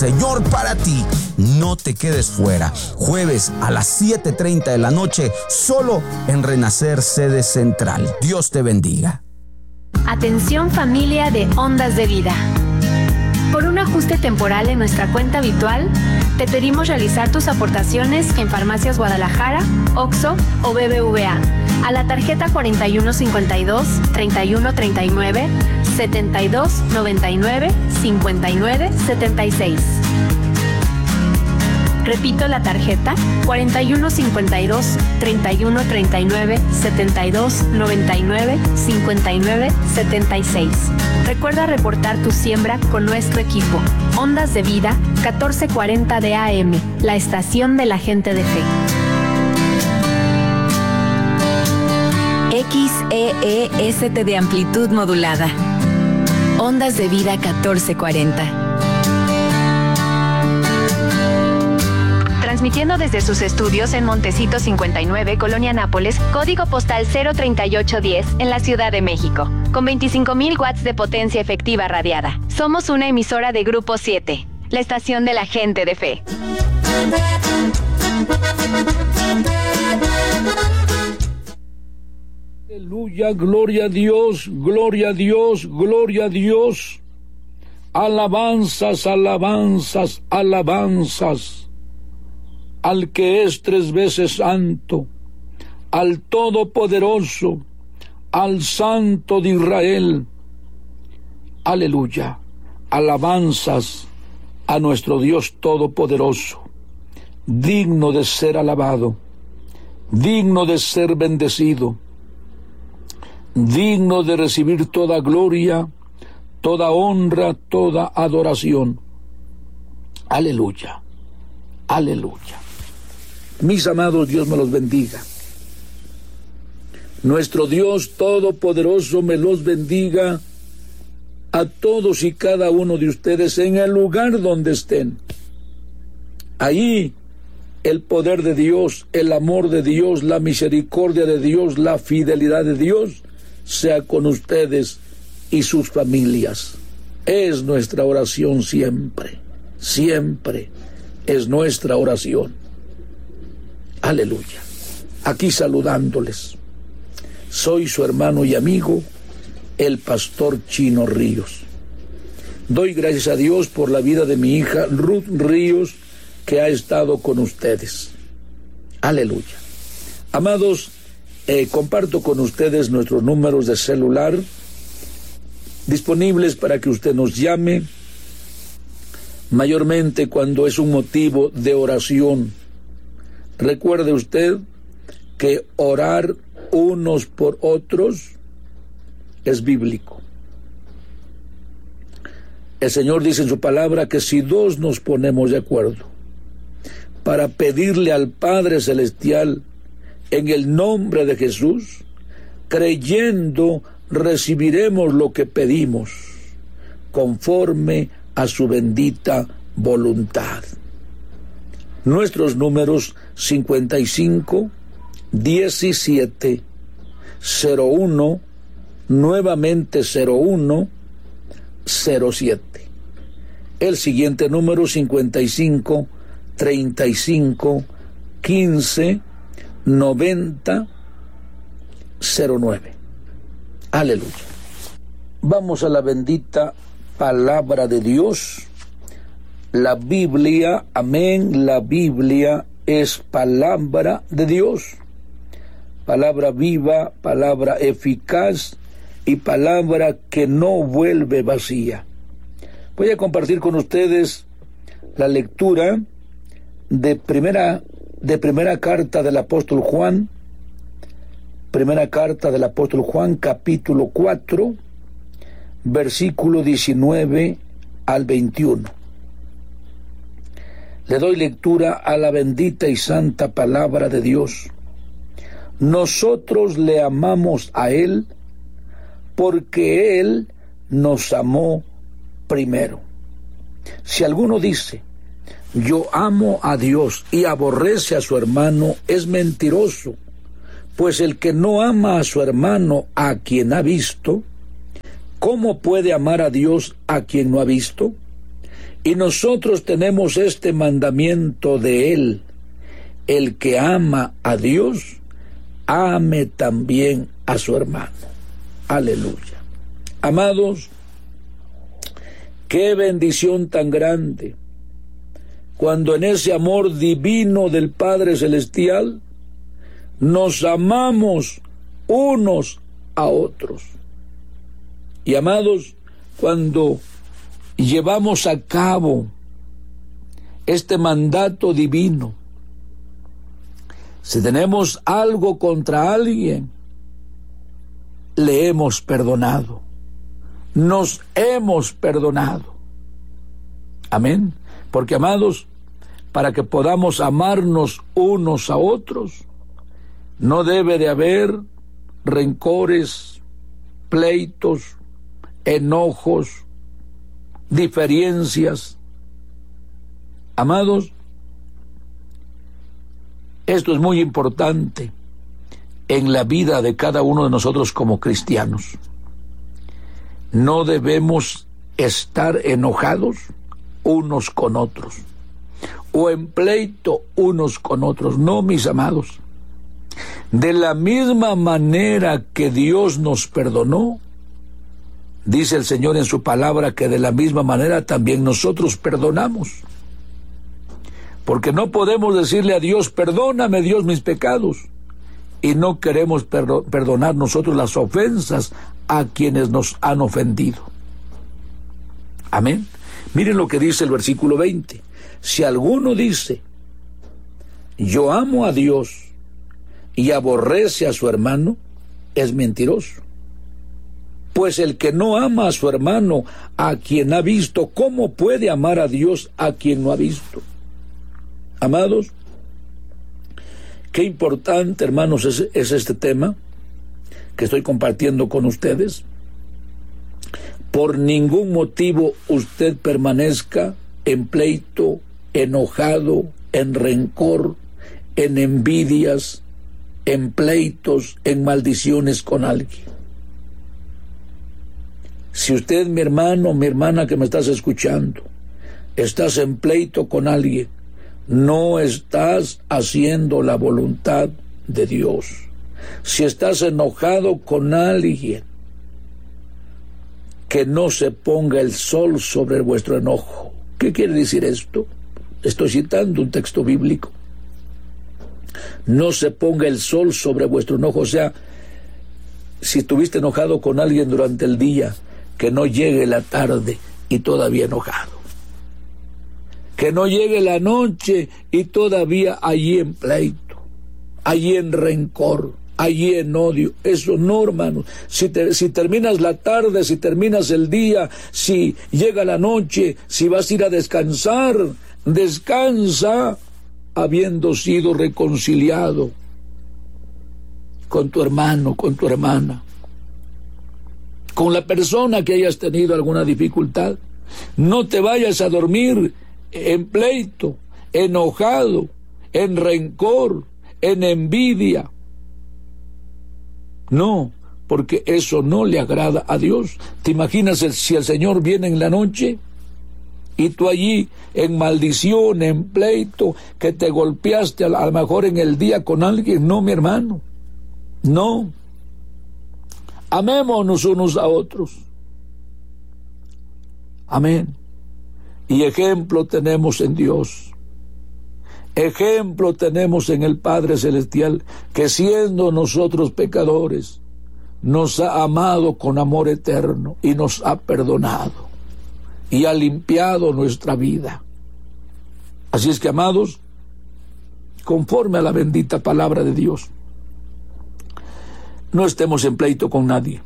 Señor para ti. No te quedes fuera. Jueves a las 7:30 de la noche, solo en Renacer Sede Central. Dios te bendiga. Atención familia de Ondas de Vida. Por un ajuste temporal en nuestra cuenta habitual, te pedimos realizar tus aportaciones en Farmacias Guadalajara, OXXO o BBVA a la tarjeta 4152 3139 7299 5976. Repito la tarjeta 4152 3139 7299 5976. Recuerda reportar tu siembra con nuestro equipo. Ondas de Vida 1440 de AM, la estación de la gente de fe. XEEST de amplitud modulada. Ondas de Vida 1440. Transmitiendo desde sus estudios en Montecito 59, Colonia Nápoles, código postal 03810, en la Ciudad de México, con 25,000 watts de potencia efectiva radiada. Somos una emisora de Grupo 7, la estación de la gente de fe. Aleluya, gloria a Dios, gloria a Dios, gloria a Dios. Alabanzas, alabanzas, alabanzas al que es 3 veces santo, al Todopoderoso, al Santo de Israel. Aleluya, alabanzas a nuestro Dios Todopoderoso, digno de ser alabado, digno de ser bendecido, digno de recibir toda gloria, toda honra, toda adoración. Aleluya, aleluya. Mis amados, Dios me los bendiga. Nuestro Dios Todopoderoso me los bendiga a todos y cada uno de ustedes en el lugar donde estén. Ahí el poder de Dios, el amor de Dios, la misericordia de Dios, la fidelidad de Dios sea con ustedes y sus familias. Es nuestra oración siempre, siempre es nuestra oración. Aleluya. Aquí saludándoles, soy su hermano y amigo, el pastor Chino Ríos. Doy gracias a Dios por la vida de mi hija Ruth Ríos, que ha estado con ustedes. Aleluya. Amados, comparto con ustedes nuestros números de celular disponibles para que usted nos llame, mayormente cuando es un motivo de oración. Recuerde usted que orar unos por otros es bíblico. El Señor dice en su palabra que si 2 nos ponemos de acuerdo para pedirle al Padre Celestial en el nombre de Jesús, creyendo recibiremos lo que pedimos conforme a su bendita voluntad. Nuestros números 55 17 01, nuevamente 01 07. El siguiente número 55 35 15 90 09. Aleluya. Vamos a la bendita palabra de Dios. La Biblia, amén, la Biblia es palabra de Dios, palabra viva, palabra eficaz y palabra que no vuelve vacía. Voy a compartir con ustedes la lectura de primera carta del apóstol Juan, primera carta del apóstol Juan, capítulo 4, versículo 19 al 21. Le doy lectura a la bendita y santa palabra de Dios. Nosotros le amamos a Él porque Él nos amó primero. Si alguno dice, yo amo a Dios y aborrece a su hermano, es mentiroso, pues el que no ama a su hermano a quien ha visto, ¿cómo puede amar a Dios a quien no ha visto? Y nosotros tenemos este mandamiento de Él: el que ama a Dios, ame también a su hermano. Aleluya. Amados, qué bendición tan grande cuando en ese amor divino del Padre Celestial nos amamos unos a otros. Y amados, cuando llevamos a cabo este mandato divino, si tenemos algo contra alguien, le hemos perdonado, nos hemos perdonado. Amén. Porque, amados, para que podamos amarnos unos a otros, no debe de haber rencores, pleitos, enojos, diferencias. Amados, esto es muy importante en la vida de cada uno de nosotros como cristianos. No debemos estar enojados unos con otros o en pleito unos con otros. No, mis amados. De la misma manera que Dios nos perdonó, dice el Señor en su palabra que de la misma manera también nosotros perdonamos. Porque no podemos decirle a Dios: perdóname, Dios, mis pecados, y no queremos perdonar nosotros las ofensas a quienes nos han ofendido. Amén. Miren lo que dice el versículo 20. Si alguno dice: yo amo a Dios, y aborrece a su hermano, es mentiroso. Pues el que no ama a su hermano, a quien ha visto, ¿cómo puede amar a Dios a quien no ha visto? Amados, qué importante, hermanos, es este tema que estoy compartiendo con ustedes. Por ningún motivo usted permanezca en pleito, enojado, en rencor, en envidias, en pleitos, en maldiciones con alguien. Si usted, mi hermano, mi hermana que me estás escuchando, estás en pleito con alguien, no estás haciendo la voluntad de Dios. Si estás enojado con alguien, que no se ponga el sol sobre vuestro enojo. ¿Qué quiere decir esto? Estoy citando un texto bíblico. No se ponga el sol sobre vuestro enojo. O sea, si estuviste enojado con alguien durante el día, que no llegue la tarde y todavía enojado. Que no llegue la noche y todavía allí en pleito, allí en rencor, allí en odio. Eso no, hermano. Si terminas la tarde, si terminas el día, si llega la noche, si vas a ir a descansar, descansa habiendo sido reconciliado con tu hermano, con tu hermana, con la persona que hayas tenido alguna dificultad. No te vayas a dormir en pleito, enojado, en rencor, en envidia. No, porque eso no le agrada a Dios. ¿Te imaginas si el Señor viene en la noche y tú allí en maldición, en pleito, que te golpeaste a lo mejor en el día con alguien? No, mi hermano, no. Amémonos unos a otros. Amén. Y ejemplo tenemos en Dios. Ejemplo tenemos en el Padre Celestial, que siendo nosotros pecadores, nos ha amado con amor eterno y nos ha perdonado y ha limpiado nuestra vida. Así es que, amados, conforme a la bendita palabra de Dios, no estemos en pleito con nadie.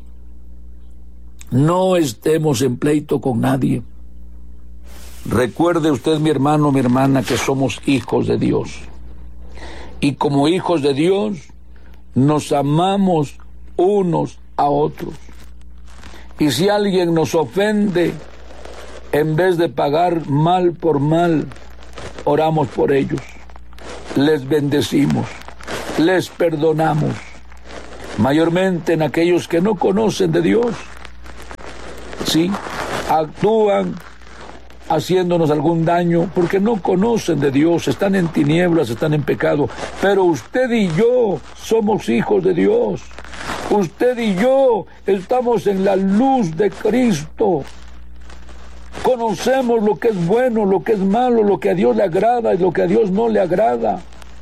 No estemos en pleito con nadie. Recuerde usted, mi hermano, mi hermana, que somos hijos de Dios. Y como hijos de Dios, nos amamos unos a otros. Y si alguien nos ofende, en vez de pagar mal por mal, oramos por ellos. Les bendecimos, les perdonamos. Mayormente en aquellos que no conocen de Dios. Sí, actúan haciéndonos algún daño, porque no conocen de Dios, están en tinieblas, están en pecado. Pero usted y yo somos hijos de Dios. Usted y yo estamos en la luz de Cristo. Conocemos lo que es bueno, lo que es malo, lo que a Dios le agrada y lo que a Dios no le agrada.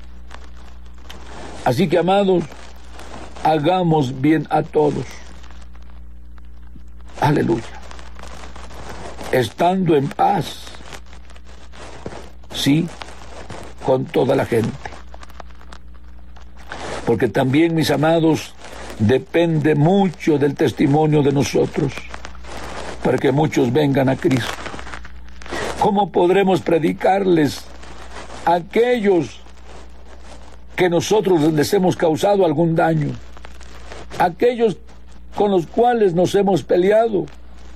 Así que, amados, hagamos bien a todos. Aleluya. Estando en paz, sí, con toda la gente. Porque también, mis amados, depende mucho del testimonio de nosotros para que muchos vengan a Cristo. ¿Cómo podremos predicarles a aquellos que nosotros les hemos causado algún daño? Aquellos con los cuales nos hemos peleado,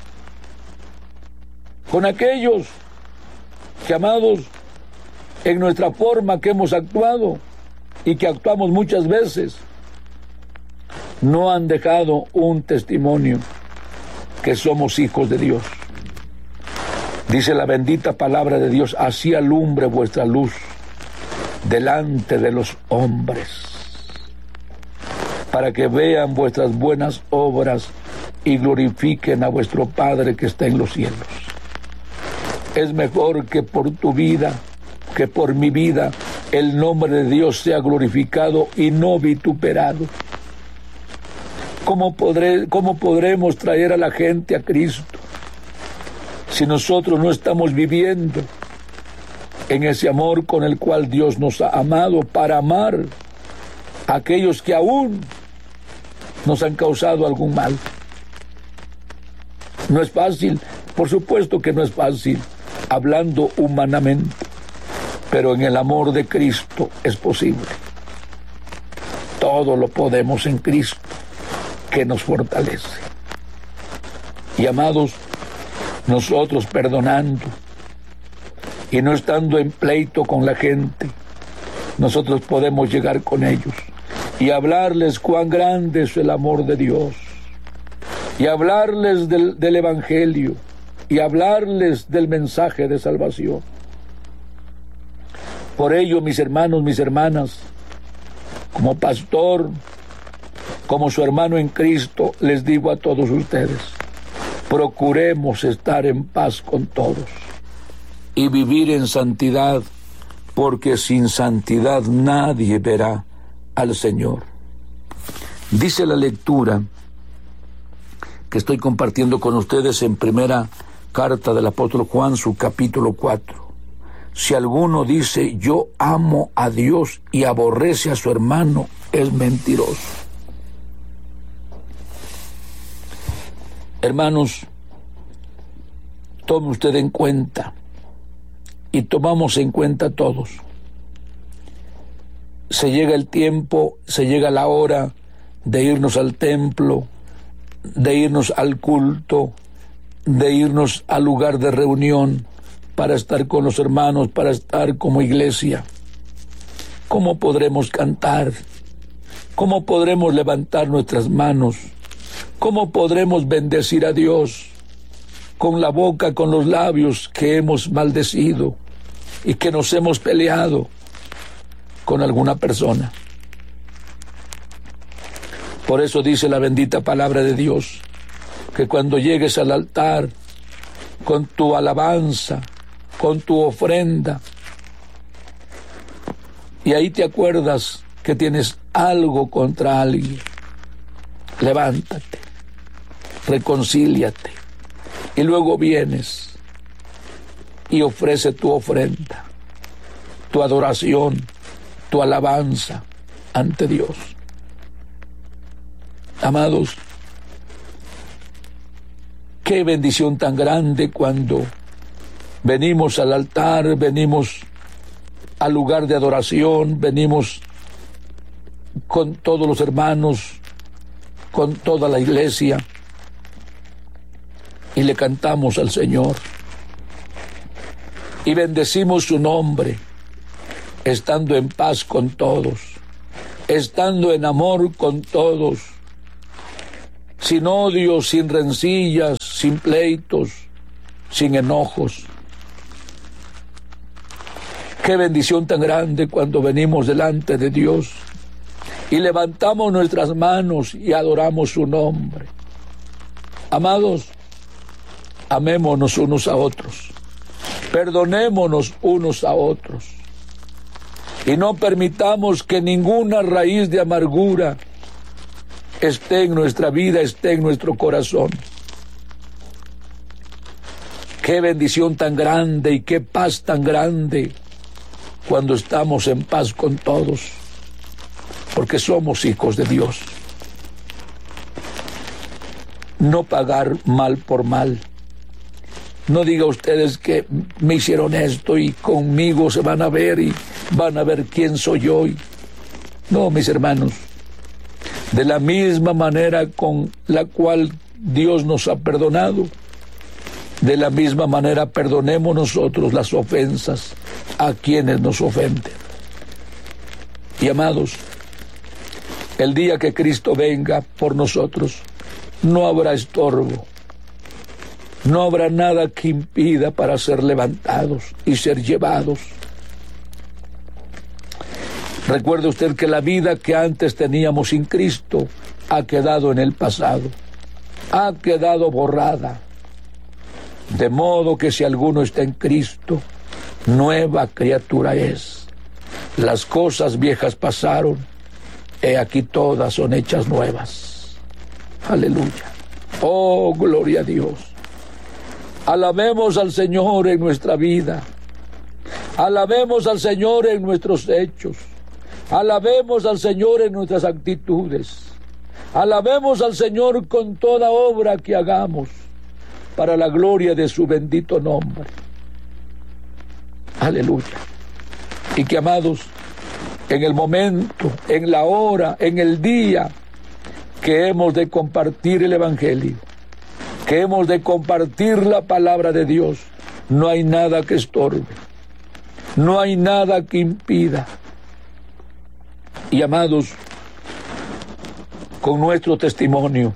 con aquellos que, amados, en nuestra forma que hemos actuado y que actuamos muchas veces, no han dejado un testimonio que somos hijos de Dios. Dice la bendita palabra de Dios: así alumbre vuestra luz delante de los hombres, para que vean vuestras buenas obras y glorifiquen a vuestro Padre que está en los cielos. Es mejor que por tu vida, que por mi vida, el nombre de Dios sea glorificado y no vituperado. ¿Cómo podremos traer a la gente a Cristo si nosotros no estamos viviendo en ese amor con el cual Dios nos ha amado, para amar a aquellos que aún nos han causado algún mal? No es fácil, por supuesto que no es fácil, hablando humanamente, pero en el amor de Cristo es posible. Todo lo podemos en Cristo, que nos fortalece. Y, amados, nosotros perdonando y no estando en pleito con la gente, nosotros podemos llegar con ellos y hablarles cuán grande es el amor de Dios, y hablarles del Evangelio, y hablarles del mensaje de salvación. Por ello, mis hermanos, mis hermanas, como pastor, como su hermano en Cristo, les digo a todos ustedes: procuremos estar en paz con todos y vivir en santidad, porque sin santidad nadie verá al Señor. Dice la lectura que estoy compartiendo con ustedes en primera carta del apóstol Juan, su capítulo 4. Si alguno dice yo amo a Dios y aborrece a su hermano, es mentiroso. Hermanos, tome usted en cuenta, y tomamos en cuenta todos. Se llega el tiempo, se llega la hora de irnos al templo, de irnos al culto, de irnos al lugar de reunión para estar con los hermanos, para estar como iglesia. ¿Cómo podremos cantar? ¿Cómo podremos levantar nuestras manos? ¿Cómo podremos bendecir a Dios con la boca, con los labios que hemos maldecido y que nos hemos peleado con alguna persona? Por eso dice la bendita palabra de Dios, que cuando llegues al altar con tu alabanza, con tu ofrenda, y ahí te acuerdas que tienes algo contra alguien, levántate, reconcíliate, y luego vienes y ofrece tu ofrenda, tu adoración, tu alabanza ante Dios. Amados, qué bendición tan grande cuando venimos al altar, venimos al lugar de adoración, venimos con todos los hermanos, con toda la iglesia, y le cantamos al Señor y bendecimos su nombre, estando en paz con todos, estando en amor con todos, sin odio, sin rencillas, sin pleitos, sin enojos, Qué bendición tan grande cuando venimos delante de Dios y levantamos nuestras manos y adoramos su nombre. Amados, amémonos unos a otros, perdonémonos unos a otros y no permitamos que ninguna raíz de amargura esté en nuestra vida, esté en nuestro corazón. Qué bendición tan grande y qué paz tan grande cuando estamos en paz con todos, porque somos hijos de Dios. No pagar mal por mal. No diga ustedes que me hicieron esto y conmigo se van a ver y van a ver quién soy yo. No, mis hermanos, de la misma manera con la cual Dios nos ha perdonado, de la misma manera perdonemos nosotros las ofensas a quienes nos ofenden. Y amados, el día que Cristo venga por nosotros, no habrá estorbo, no habrá nada que impida para ser levantados y ser llevados. Recuerde usted que la vida que antes teníamos sin Cristo ha quedado en el pasado, ha quedado borrada. De modo que si alguno está en Cristo, nueva criatura es. Las cosas viejas pasaron, he aquí todas son hechas nuevas. Aleluya. Oh, gloria a Dios. Alabemos al Señor en nuestra vida. Alabemos al Señor en nuestros hechos. Alabemos al Señor en nuestras actitudes. Alabemos al Señor con toda obra que hagamos, para la gloria de su bendito nombre. Aleluya. Y que, amados, en el momento, en la hora, en el día que hemos de compartir el Evangelio, que hemos de compartir la palabra de Dios, no hay nada que estorbe, no hay nada que impida. Y, amados, con nuestro testimonio,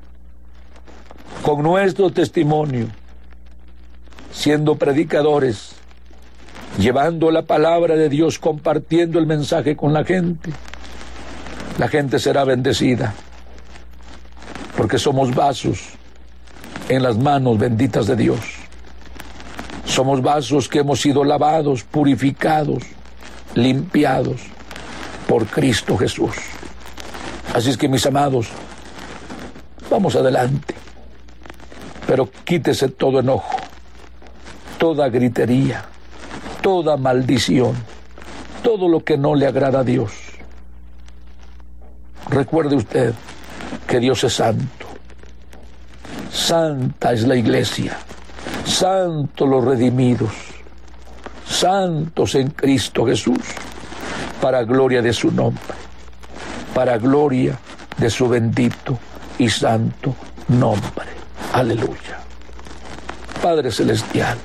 siendo predicadores, llevando la palabra de Dios, compartiendo el mensaje con la gente será bendecida, porque somos vasos en las manos benditas de Dios. Somos vasos que hemos sido lavados, purificados, limpiados por Cristo Jesús. Así es que, mis amados, vamos adelante. Pero quítese todo enojo, toda gritería, toda maldición, todo lo que no le agrada a Dios. Recuerde usted que Dios es santo. Santa es la iglesia, santos los redimidos, santos en Cristo Jesús, para gloria de su nombre, para gloria de su bendito y santo nombre. Aleluya. Padre celestial,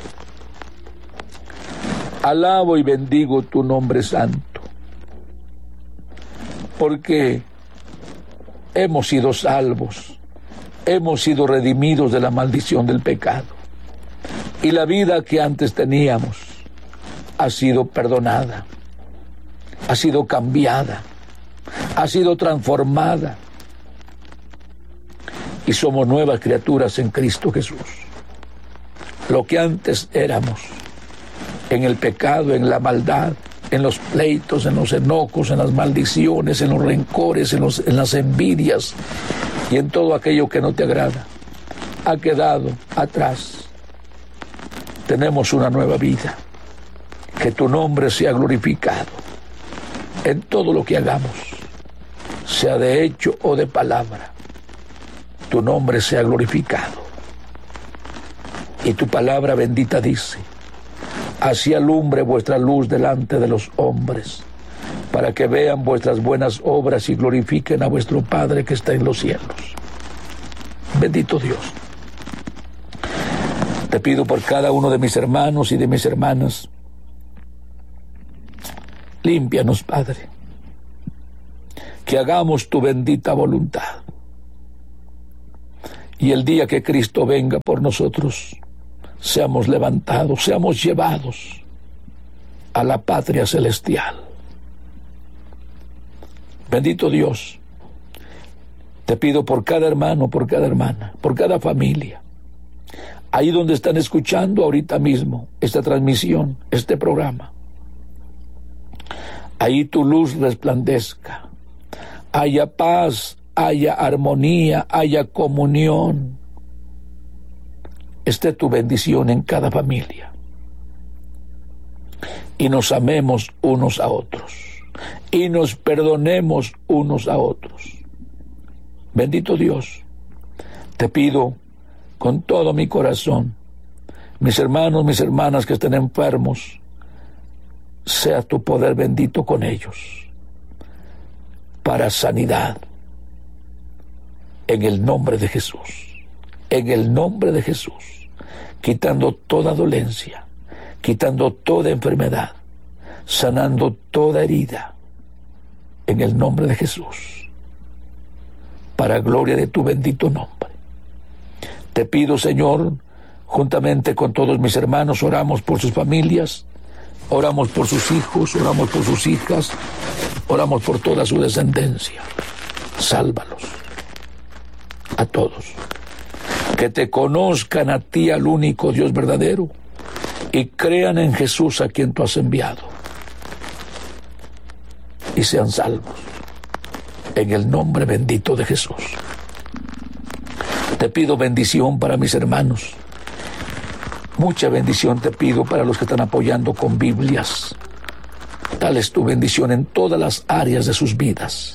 alabo y bendigo tu nombre santo, porque hemos sido salvos, hemos sido redimidos de la maldición del pecado, y la vida que antes teníamos ha sido perdonada, ha sido cambiada, ha sido transformada, y somos nuevas criaturas en Cristo Jesús. Lo que antes éramos, en el pecado, en la maldad, en los pleitos, en los enojos, en las maldiciones, en los rencores, en las envidias y en todo aquello que no te agrada, ha quedado atrás. Tenemos una nueva vida. Que tu nombre sea glorificado en todo lo que hagamos, sea de hecho o de palabra. Tu nombre sea glorificado. Y tu palabra bendita dice: así alumbre vuestra luz delante de los hombres, para que vean vuestras buenas obras y glorifiquen a vuestro Padre que está en los cielos. Bendito Dios. Te pido por cada uno de mis hermanos y de mis hermanas. Límpianos, Padre. Que hagamos tu bendita voluntad. Y el día que Cristo venga por nosotros, seamos levantados, seamos llevados a la patria celestial. Bendito Dios, te pido por cada hermano, por cada hermana, por cada familia, ahí donde están escuchando ahorita mismo esta transmisión, este programa, ahí tu luz resplandezca, haya paz, haya armonía, haya comunión, esté tu bendición en cada familia, y nos amemos unos a otros, y nos perdonemos unos a otros. Bendito Dios, te pido con todo mi corazón, mis hermanos, mis hermanas que estén enfermos, sea tu poder bendito con ellos, para sanidad, en el nombre de Jesús, en el nombre de Jesús, quitando toda dolencia, quitando toda enfermedad, sanando toda herida, en el nombre de Jesús, para gloria de tu bendito nombre. Te pido, Señor, juntamente con todos mis hermanos, oramos por sus familias, oramos por sus hijos, oramos por sus hijas, oramos por toda su descendencia. Sálvalos a todos, que te conozcan a ti, al único Dios verdadero, y crean en Jesús a quien tú has enviado, y sean salvos en el nombre bendito de Jesús. Te pido bendición para mis hermanos, mucha bendición te pido para los que están apoyando con Biblias. Dales tu bendición en todas las áreas de sus vidas.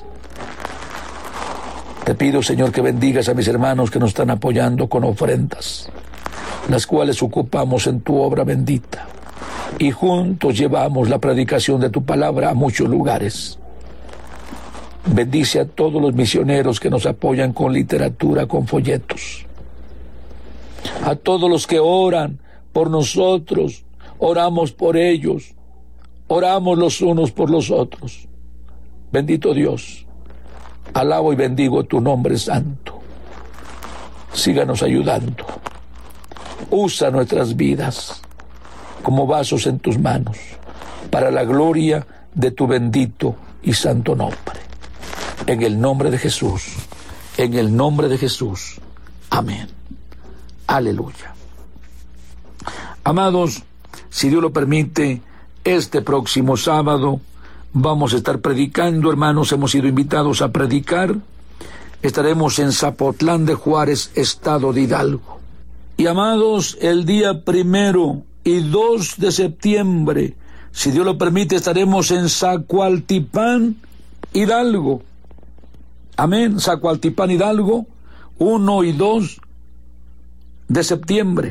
Te pido, Señor, que bendigas a mis hermanos que nos están apoyando con ofrendas, las cuales ocupamos en tu obra bendita, y juntos llevamos la predicación de tu palabra a muchos lugares. Bendice a todos los misioneros que nos apoyan con literatura, con folletos. A todos los que oran por nosotros, oramos por ellos, oramos los unos por los otros. Bendito Dios, alabo y bendigo tu nombre santo. Síganos ayudando. Usa nuestras vidas como vasos en tus manos, para la gloria de tu bendito y santo nombre. En el nombre de Jesús, en el nombre de Jesús. Amén. Aleluya. Amados, si Dios lo permite, este próximo sábado vamos a estar predicando, hermanos, hemos sido invitados a predicar. Estaremos en Zapotlán de Juárez, estado de Hidalgo. Y amados, el día 1 y 2 de septiembre, si Dios lo permite, estaremos en Zacualtipán, Hidalgo. Amén, Zacualtipán, Hidalgo, 1 y 2 de septiembre.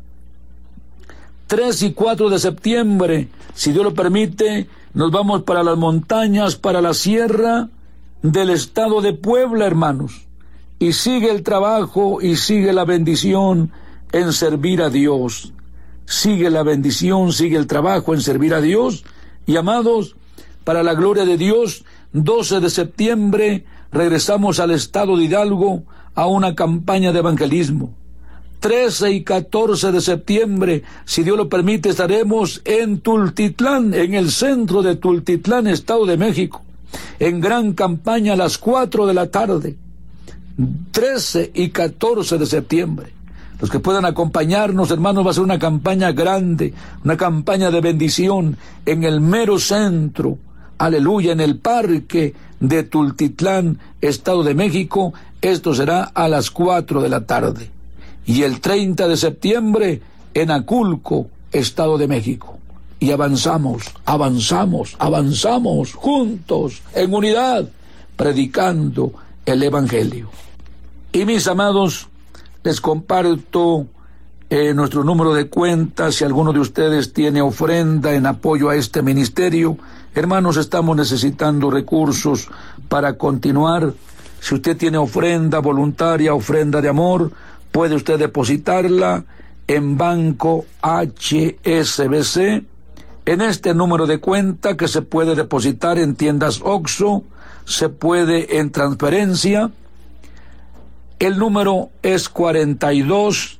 3 y 4 de septiembre, si Dios lo permite, nos vamos para las montañas, para la sierra del estado de Puebla, hermanos. Y sigue el trabajo y sigue la bendición en servir a Dios. Sigue la bendición, sigue el trabajo en servir a Dios. Y amados, para la gloria de Dios, 12 de septiembre regresamos al estado de Hidalgo a una campaña de evangelismo. 13 y 14 de septiembre, si Dios lo permite, estaremos en Tultitlán, en el centro de Tultitlán, Estado de México, en gran campaña a las 4 de la tarde. 13 y 14 de septiembre. Los que puedan acompañarnos, hermanos, va a ser una campaña grande, una campaña de bendición en el mero centro, aleluya, en el parque de Tultitlán, Estado de México. Esto será a las 4 de la tarde. Y el 30 de septiembre en Aculco, Estado de México. Y avanzamos juntos, en unidad, predicando el Evangelio. Y mis amados, les comparto nuestro número de cuenta. Si alguno de ustedes tiene ofrenda en apoyo a este ministerio, hermanos, estamos necesitando recursos para continuar. Si usted tiene ofrenda voluntaria, ofrenda de amor, puede usted depositarla en Banco HSBC, en este número de cuenta que se puede depositar en tiendas OXXO, se puede en transferencia. El número es 42